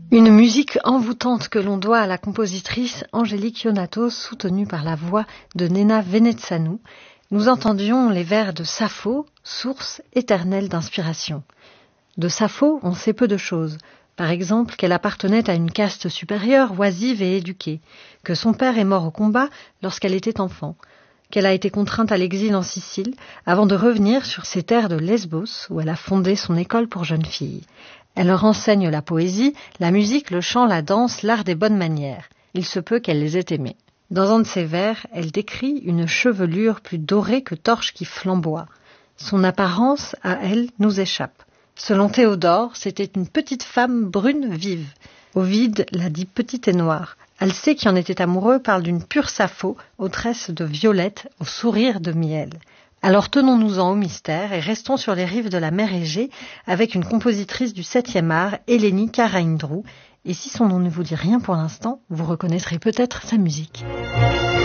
Une musique envoûtante que l'on doit à la compositrice Angélique Ionatos, soutenue par la voix de Nena Venețanu. Nous entendions les vers de Sappho, source éternelle d'inspiration. De Sappho, on sait peu de choses. Par exemple, qu'elle appartenait à une caste supérieure, oisive et éduquée, que son père est mort au combat lorsqu'elle était enfant, qu'elle a été contrainte à l'exil en Sicile avant de revenir sur ses terres de Lesbos où elle a fondé son école pour jeunes filles. Elle leur enseigne la poésie, la musique, le chant, la danse, l'art des bonnes manières. Il se peut qu'elle les ait aimés. Dans un de ses vers, elle décrit une chevelure plus dorée que torche qui flamboie. Son apparence, à elle, nous échappe. Selon Théodore, c'était une petite femme brune vive. Ovide l'a dit petite et noire. Alcée, qui en était amoureux, parle d'une pure Sappho, aux tresses de violette, au sourire de miel. Alors tenons-nous-en au mystère et restons sur les rives de la mer Égée avec une compositrice du 7e art, Eleni Karaindrou. Et si son nom ne vous dit rien pour l'instant, vous reconnaîtrez peut-être sa musique.